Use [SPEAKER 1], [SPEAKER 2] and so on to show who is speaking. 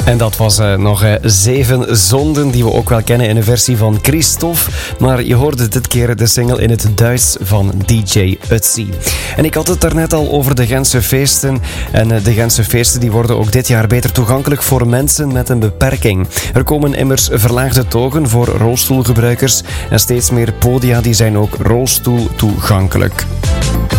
[SPEAKER 1] En dat was nog 7 zonden die we ook wel kennen in een versie van Christophe. Maar je hoorde dit keer de single in het Duits van DJ Ötzi. En ik had het daarnet al over de Gentse feesten. En de Gentse feesten die worden ook dit jaar beter toegankelijk voor mensen met een beperking. Er komen immers verlaagde togen voor rolstoelgebruikers. En steeds meer podia die zijn ook rolstoel toegankelijk.